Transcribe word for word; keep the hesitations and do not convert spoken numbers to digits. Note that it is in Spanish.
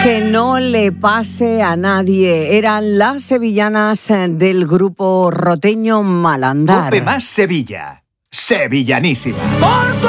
Que no le pase a nadie. Eran las sevillanas del grupo roteño Malandar. Cope más Sevilla. Sevillanísima.